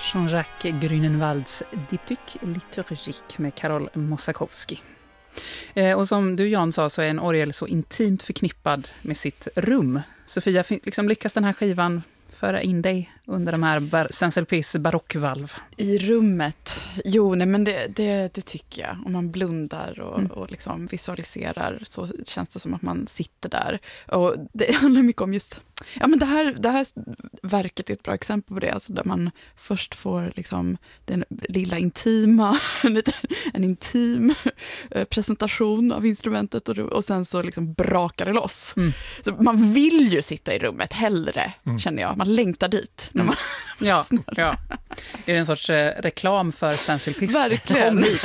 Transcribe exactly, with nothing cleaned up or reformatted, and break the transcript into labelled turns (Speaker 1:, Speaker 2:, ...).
Speaker 1: Jean-Jacques Grünenwalds Diptyque liturgique med Karol Mosakowski. Eh, och som du Jan sa så är en orgel så intimt förknippad med sitt rum. Sofia, liksom lyckas den här skivan föra in dig under de här bar- Saint-Sulpice barockvalv?
Speaker 2: I rummet? Jo, nej, men det, det, det tycker jag. Om man blundar och, mm. och liksom visualiserar så känns det som att man sitter där. Och det handlar mycket om just... Ja, men det här, det här verket är ett bra exempel på det. Alltså där man först får liksom den lilla intima, en, en intim presentation av instrumentet och, och sen så liksom brakar det loss. Mm. Så man vill ju sitta i rummet hellre, mm. känner jag. Man längtar dit. När man
Speaker 1: mm. ja, ja. Är det en sorts eh, reklam för Saint-Sulpice?
Speaker 2: Verkligen.